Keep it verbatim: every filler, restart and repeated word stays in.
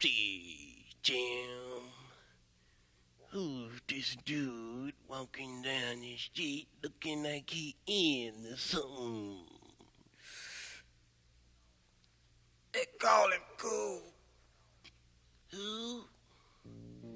See, Jim, who's this dude walking down the street looking like he in something? They call him cool. Who?